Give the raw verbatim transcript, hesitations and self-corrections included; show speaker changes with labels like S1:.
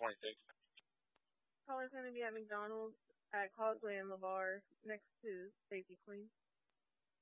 S1: Caller's going to be at McDonald's at Causeway and LeVar next to Safety Queen.